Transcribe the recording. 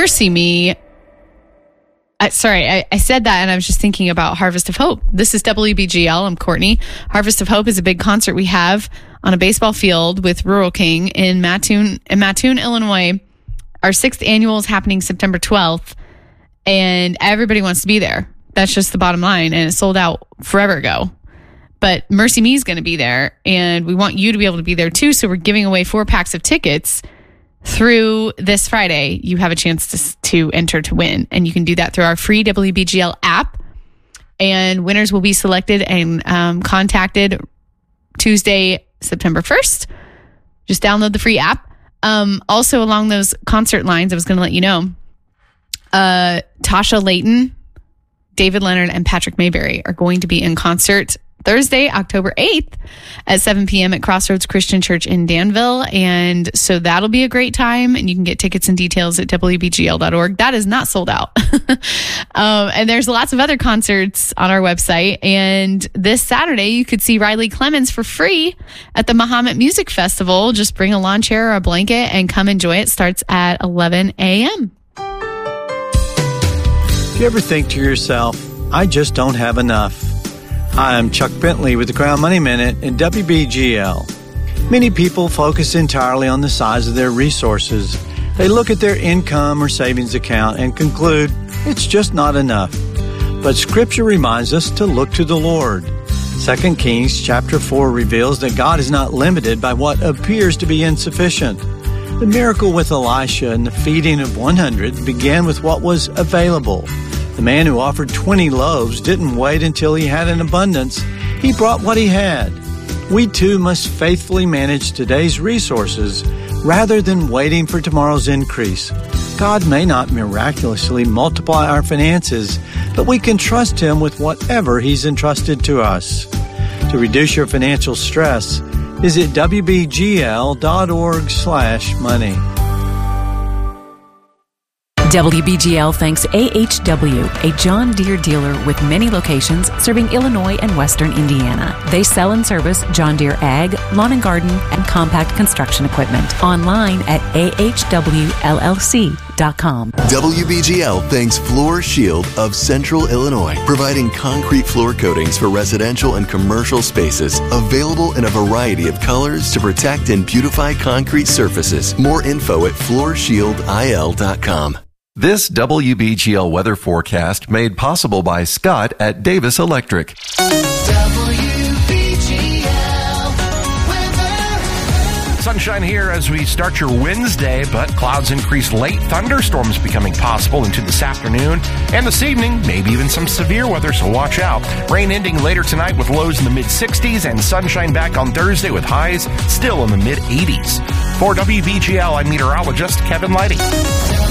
Mercy Me. I said that and I was just thinking about Harvest of Hope. This is WBGL. I'm Courtney. Harvest of Hope is a big concert we have on a baseball field with Rural King in Mattoon, Illinois. Our 6th annual is happening September 12th, and everybody wants to be there. That's just the bottom line, and it sold out forever ago. But Mercy Me is going to be there, and we want you to be able to be there too, so we're giving away 4 packs of tickets through this Friday. You have a chance to enter to win, and you can do that through our free WBGL app, and winners will be selected and contacted Tuesday, September 1st. Just download the free app. Also, along those concert lines, I was going to let you know, Tasha Layton, David Leonard, and Patrick Mayberry are going to be in concert Thursday, October 8th at 7 p.m. at Crossroads Christian Church in Danville. And so that'll be a great time. And you can get tickets and details at WBGL.org. That is not sold out. And there's lots of other concerts on our website. And this Saturday, you could see Riley Clemens for free at the Mahomet Music Festival. Just bring a lawn chair or a blanket and come enjoy it. Starts at 11 a.m. Do you ever think to yourself, I just don't have enough? Hi, I'm Chuck Bentley with the Crown Money Minute and WBGL. Many people focus entirely on the size of their resources. They look at their income or savings account and conclude it's just not enough. But Scripture reminds us to look to the Lord. 2 Kings chapter 4 reveals that God is not limited by what appears to be insufficient. The miracle with Elisha and the feeding of 100 began with what was available. The man who offered 20 loaves didn't wait until he had an abundance. He brought what he had. We too must faithfully manage today's resources rather than waiting for tomorrow's increase. God may not miraculously multiply our finances, but we can trust Him with whatever He's entrusted to us. To reduce your financial stress, visit WBGL.org/money. WBGL thanks AHW, a John Deere dealer with many locations serving Illinois and Western Indiana. They sell and service John Deere Ag, Lawn and Garden, and compact construction equipment. Online at ahwllc.com. WBGL thanks Floor Shield of Central Illinois, providing concrete floor coatings for residential and commercial spaces, available in a variety of colors to protect and beautify concrete surfaces. More info at floorshieldil.com. This WBGL weather forecast made possible by Scott at Davis Electric. WBGL weather. Sunshine here as we start your Wednesday, but clouds increase late. Thunderstorms becoming possible into this afternoon and this evening, maybe even some severe weather, so watch out. Rain ending later tonight with lows in the mid-60s and sunshine back on Thursday with highs still in the mid-80s. For WBGL, I'm meteorologist Kevin Lighty.